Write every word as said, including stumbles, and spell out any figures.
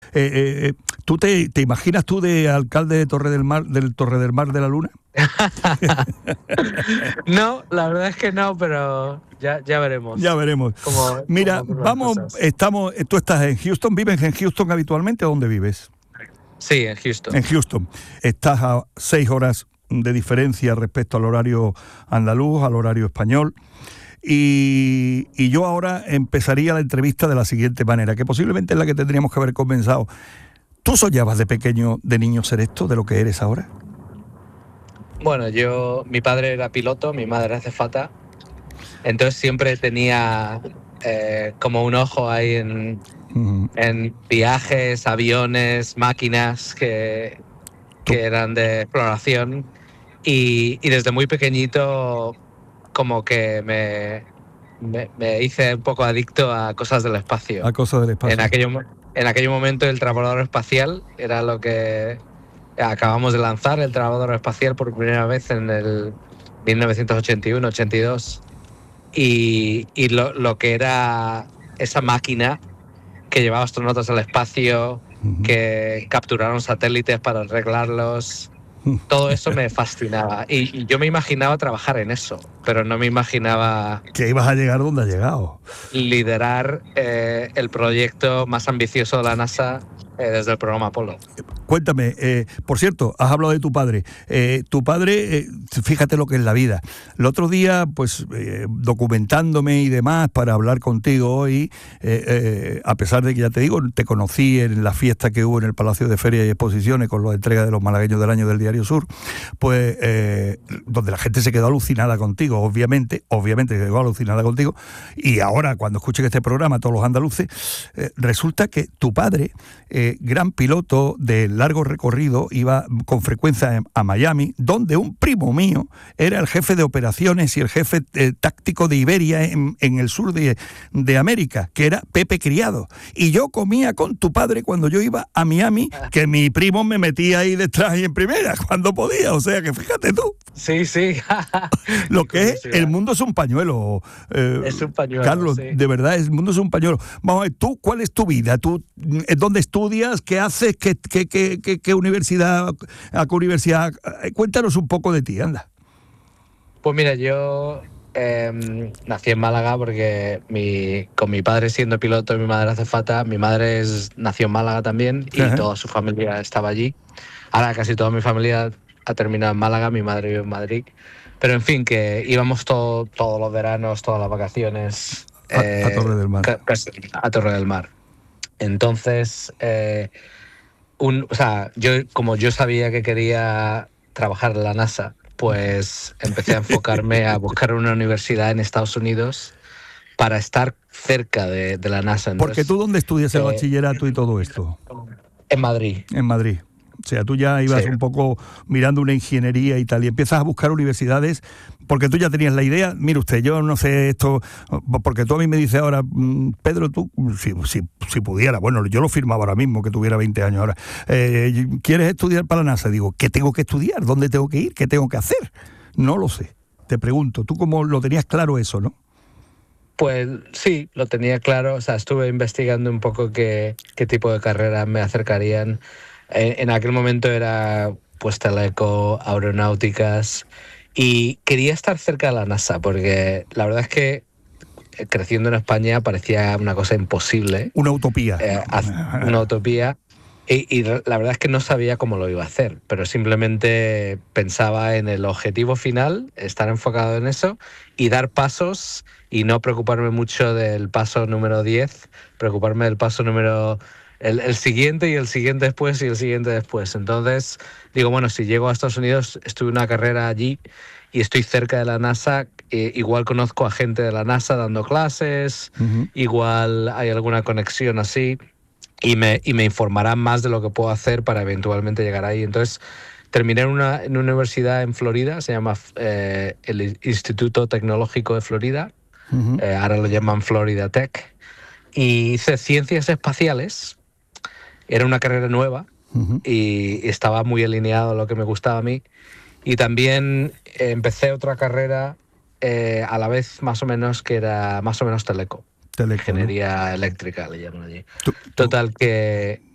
Eh, eh, ¿Tú te, te imaginas tú de alcalde de Torre del Mar, del Torre del Mar de la Luna? No, la verdad es que no, pero ya, ya veremos. Ya veremos. Cómo, Mira, cómo vamos, estamos, tú estás en Houston, ¿vives en Houston habitualmente o dónde vives? Sí, en Houston. En Houston. Estás a seis horas de diferencia respecto al horario andaluz, al horario español. Y, y yo ahora empezaría la entrevista de la siguiente manera, que posiblemente es la que tendríamos que haber comenzado. ¿Tú soñabas de pequeño, de niño, ser esto, de lo que eres ahora? Bueno, yo, mi padre era piloto, mi madre azafata, entonces siempre tenía eh, como un ojo ahí en, uh-huh. en viajes, aviones, máquinas que, que eran de exploración y, y desde muy pequeñito como que me, me, me hice un poco adicto a cosas del espacio. A cosas del espacio. En aquello, en aquel momento el transbordador espacial era lo que acabamos de lanzar, el transbordador espacial por primera vez en el mil novecientos ochenta y uno ochenta y dos y, y lo, lo que era esa máquina que llevaba astronautas al espacio, uh-huh. que capturaron satélites para arreglarlos. Todo eso me fascinaba y, y yo me imaginaba trabajar en eso, pero no me imaginaba que ibas a llegar donde has llegado. Liderar eh, el proyecto más ambicioso de la NASA eh, desde el programa Apolo. Cuéntame, eh, por cierto, has hablado de tu padre. Eh, tu padre, eh, fíjate lo que es la vida. El otro día, pues, eh, documentándome y demás para hablar contigo hoy, eh, eh, a pesar de que ya te digo, te conocí en la fiesta que hubo en el Palacio de Ferias y Exposiciones con la entrega de los malagueños del año del Diario Sur, pues, eh, donde la gente se quedó alucinada contigo, obviamente, obviamente se quedó alucinada contigo, y ahora, cuando escuchen este programa, todos los andaluces, eh, resulta que tu padre, eh, gran piloto del largo recorrido, iba con frecuencia a Miami, donde un primo mío era el jefe de operaciones y el jefe eh, táctico de Iberia en, en el sur de, de América, que era Pepe Criado. Y yo comía con tu padre cuando yo iba a Miami, que mi primo me metía ahí detrás y en primera, cuando podía. O sea que fíjate tú. Sí, sí. Lo que es, el mundo es un pañuelo. Eh, es un pañuelo, Carlos, sí. De verdad, el mundo es un pañuelo. Vamos a ver, ¿tú cuál es tu vida? ¿Tú dónde estudias? ¿Qué haces? ¿Qué, qué, qué ¿Qué, qué universidad, a qué universidad? Cuéntanos un poco de ti, anda. Pues mira, yo eh, nací en Málaga porque mi, con mi padre siendo piloto y mi madre azafata, mi madre es, nació en Málaga también y uh-huh. toda su familia estaba allí. Ahora casi toda mi familia ha terminado en Málaga, mi madre vive en Madrid. Pero en fin, que íbamos todo, todos los veranos, todas las vacaciones a, eh, a Torre del Mar. A Torre del Mar. Entonces... Eh, Un, o sea, yo como yo sabía que quería trabajar en la NASA, pues empecé a enfocarme a buscar una universidad en Estados Unidos para estar cerca de, de la NASA. Entonces, porque tú dónde estudias el eh, bachillerato y todo esto? En Madrid. En Madrid. O sea, tú ya ibas sí. un poco mirando una ingeniería y tal, y empiezas a buscar universidades, porque tú ya tenías la idea. Mire usted, yo no sé esto, porque tú a mí me dices ahora, Pedro, tú, si, si, si pudiera, bueno, yo lo firmaba ahora mismo, que tuviera veinte años ahora, eh, ¿quieres estudiar para la NASA? Digo, ¿qué tengo que estudiar? ¿Dónde tengo que ir? ¿Qué tengo que hacer? No lo sé. Te pregunto, ¿tú cómo lo tenías claro eso, no? Pues sí, lo tenía claro. O sea, estuve investigando un poco qué, qué tipo de carreras me acercarían. En aquel momento era pues teleco, aeronáuticas y quería estar cerca de la NASA porque la verdad es que creciendo en España parecía una cosa imposible. Una utopía. Eh, una utopía y, y la verdad es que no sabía cómo lo iba a hacer, pero simplemente pensaba en el objetivo final, estar enfocado en eso y dar pasos y no preocuparme mucho del paso número diez, preocuparme del paso número... El, el siguiente y el siguiente después y el siguiente después. Entonces, digo, bueno, si llego a Estados Unidos, estuve una carrera allí y estoy cerca de la NASA, eh, igual conozco a gente de la NASA dando clases, uh-huh. igual hay alguna conexión así y me, y me informarán más de lo que puedo hacer para eventualmente llegar ahí. Entonces, terminé en una, en una universidad en Florida, se llama eh, el Instituto Tecnológico de Florida, uh-huh. eh, ahora lo llaman Florida Tech, y hice ciencias espaciales. Era una carrera nueva uh-huh. y estaba muy alineado a lo que me gustaba a mí. Y también eh, empecé otra carrera eh, a la vez más o menos que era más o menos teleco. teleco Ingeniería ¿no? eléctrica le llaman allí. ¿Tú, tú? Total que